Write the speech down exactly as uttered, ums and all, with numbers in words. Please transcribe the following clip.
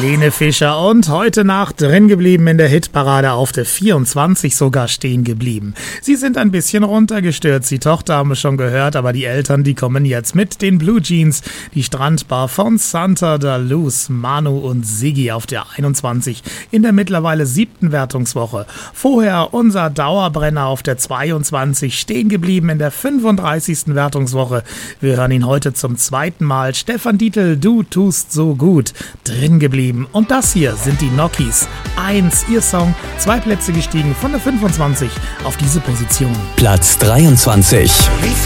Helene Fischer und heute Nacht drin geblieben in der Hitparade auf der vierundzwanzig sogar stehen geblieben. Sie sind ein bisschen runtergestürzt, die Tochter haben wir schon gehört, aber die Eltern, die kommen jetzt mit den Blue Jeans, die Strandbar von Santa da Luz, Manu und Siggi auf der einundzwanzig in der mittlerweile siebten Wertungswoche. Vorher unser Dauerbrenner auf der zweiundzwanzig stehen geblieben in der fünfunddreißigsten Wertungswoche. Wir hören ihn heute zum zweiten Mal. Stefan Dietl, du tust so gut. Drin geblieben. Und das hier sind die Nockies. Eins, ihr Song, zwei Plätze gestiegen von der fünfundzwanzig auf diese Position. Platz dreiundzwanzig. Wie